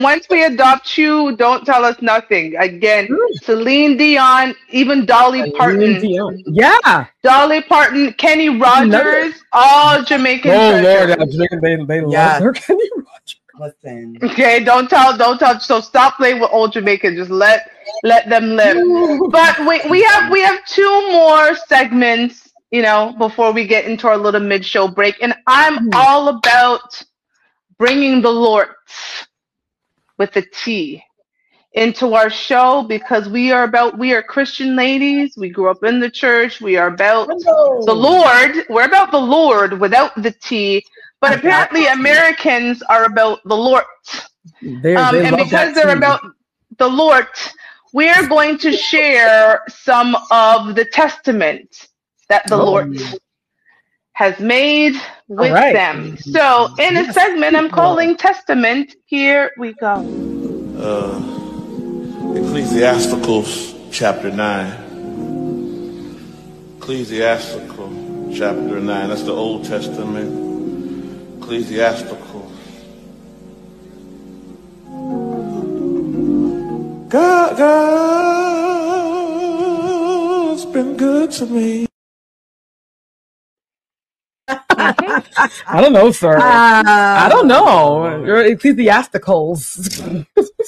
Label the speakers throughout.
Speaker 1: once we adopt you, don't tell us nothing. Again, Celine Dion, even Dolly
Speaker 2: Celine
Speaker 1: Parton.
Speaker 2: Dion. Yeah.
Speaker 1: Dolly Parton, Kenny Rogers, all Jamaican
Speaker 2: Oh Lord,
Speaker 1: treasures.
Speaker 2: yeah, Jamaican, they
Speaker 3: Yes.
Speaker 2: love their Kenny Rogers.
Speaker 3: Listen.
Speaker 1: Okay, don't tell. So stop playing with old Jamaican. Just let them live. But we have two more segments, before we get into our little mid-show break, and I'm all about bringing the Lord with a T into our show because we are Christian ladies. We grew up in the church. We are about the Lord. We're about the Lord without the T. But apparently Americans are about the Lord. And because they're about the Lord, we're going to share some of the testament that the Lord has made with them. So in a segment I'm calling Testament, here we go.
Speaker 4: Ecclesiasticals chapter 9. Ecclesiastical chapter 9. That's the Old Testament. Ecclesiastical. God's been good to me.
Speaker 2: I don't know, sir. I don't know. You're ecclesiasticals.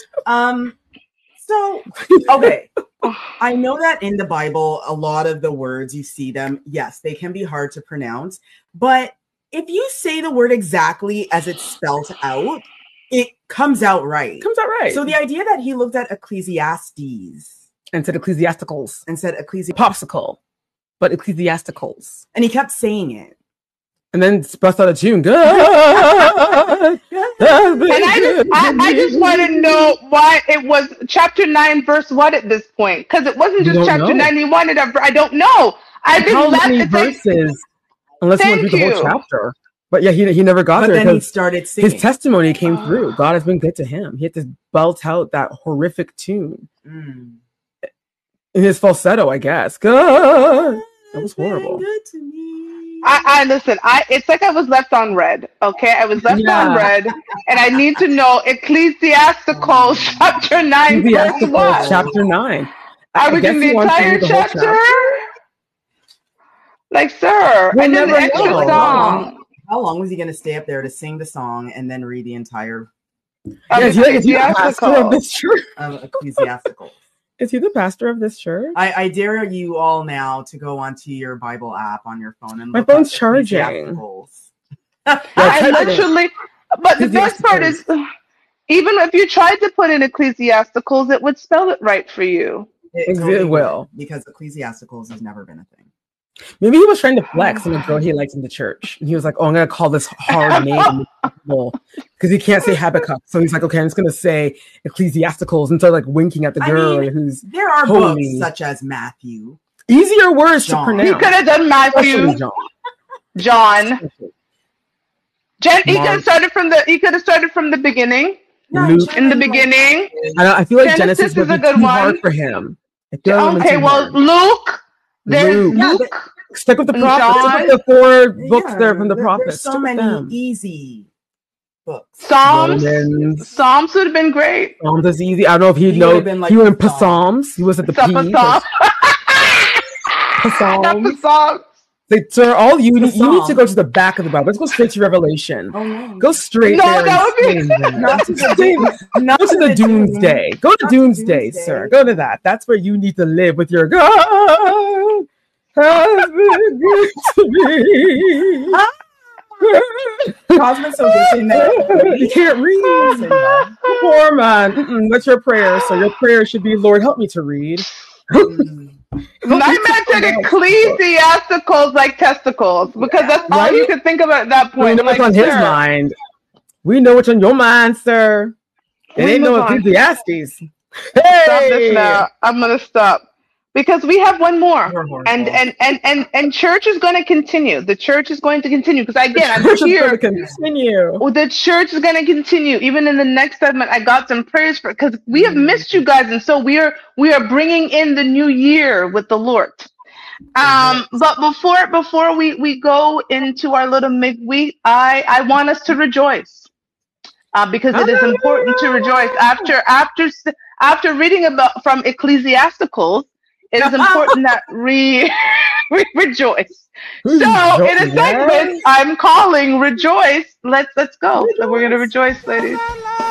Speaker 3: So, okay. I know that in the Bible, a lot of the words you see them, yes, they can be hard to pronounce. But if you say the word exactly as it's spelled out, it comes out right. So the idea that he looked at Ecclesiastes
Speaker 2: and said ecclesiasticals
Speaker 3: and said
Speaker 2: popsicle, but ecclesiasticals,
Speaker 3: and he kept saying it.
Speaker 2: And then bust out a tune. Good.
Speaker 1: And I just want to know why it was chapter 9 verse what at this point, because it wasn't just chapter 9. He wanted I don't know. I've been left
Speaker 2: verses unless you want to read the whole chapter. But yeah, he never got there.
Speaker 3: But then he started singing.
Speaker 2: His testimony came through. God has been good to him. He had to belt out that horrific tune in his falsetto, I guess. Good. That was horrible.
Speaker 3: Good to me.
Speaker 1: I listen. It's like I was left on red. Okay, I was left on red, and I need to know Ecclesiasticals chapter 9.
Speaker 2: Ecclesiasticals chapter 9.
Speaker 1: Are we doing the entire chapter? Like, sir, I did an extra song.
Speaker 3: How long was he going to stay up there to sing the song and then read the entire?
Speaker 2: Is he the pastor of this church?
Speaker 3: Ecclesiastical.
Speaker 2: Is he the pastor of this church?
Speaker 3: I dare you all now to go onto your Bible app on your phone and
Speaker 2: my phone's charging.
Speaker 1: I literally, but the best part is, even if you tried to put in Ecclesiasticals, it would spell it right for you.
Speaker 2: It will,
Speaker 3: because Ecclesiasticals has never been a thing.
Speaker 2: Maybe he was trying to flex on the girl he likes in the church. And he was like, oh, I'm going to call this hard name because he can't say Habakkuk. So he's like, okay, I'm just going to say Ecclesiasticals and start like winking at the girl who's
Speaker 3: there are holy. Books such as Matthew.
Speaker 2: Easier words to pronounce.
Speaker 1: You could have done Matthew. John. He could have started from the beginning.
Speaker 2: Luke.
Speaker 1: In the beginning.
Speaker 2: I feel like Genesis would be too hard for him.
Speaker 1: Okay, well, Luke. There's Luke.
Speaker 2: Stick with the prophets. Stick with the 4 books there from the prophets.
Speaker 3: There's so many easy books.
Speaker 1: Psalms would have been great.
Speaker 2: Psalms is easy. I don't know if he'd know. Like he went Psalms. He was at the
Speaker 1: Psalms.
Speaker 2: Like, sir, all you need to go to the back of the Bible. Let's go straight to Revelation.
Speaker 3: Oh, no.
Speaker 2: Go straight there. Not to the Doomsday. Go to Doomsday, sir. Go to that. That's where you need to live with your God. Has been good to me.
Speaker 3: Cosmo's so good that
Speaker 2: you can't read. Poor man. What's your prayer? So your prayer should be, Lord, help me to read.
Speaker 1: I meant Ecclesiasticals like testicles because that's all you could think about at that point.
Speaker 2: We know what's on his mind. We know what's on your mind, sir. It ain't no Ecclesiastes. Hey!
Speaker 1: Stop this now. I'm gonna stop because we have one more, and church is going to continue. The church is going to continue because again, I'm here. The church is going to continue even in the next segment. I got some prayers for because we have missed you guys, and so we are bringing in the new year with the Lord. But before we go into our little midweek, I want us to rejoice. because it is important to rejoice. After reading about from Ecclesiasticals, it is important that we rejoice. So in a segment, I'm calling rejoice. Let's go. So we're gonna rejoice, ladies.